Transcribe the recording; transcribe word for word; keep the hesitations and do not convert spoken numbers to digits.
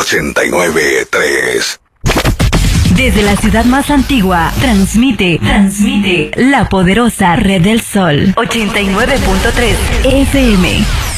ochenta y nueve punto tres. Desde la ciudad más antigua, transmite, transmite la poderosa Red del Sol, ochenta y nueve punto tres F M.